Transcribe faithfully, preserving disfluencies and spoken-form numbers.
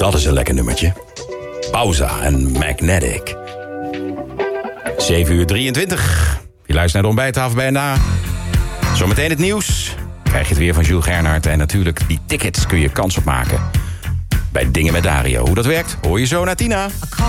Dat is een lekker nummertje. Pauza en Magnetic. zeven uur drieëntwintig. Je luistert naar de ontbijttafel bij N A. Zometeen het nieuws. Krijg je het weer van Jules Gernhardt. En natuurlijk, die tickets kun je kans op maken. Bij Dingen met Dario. Hoe dat werkt, hoor je zo naar Tina.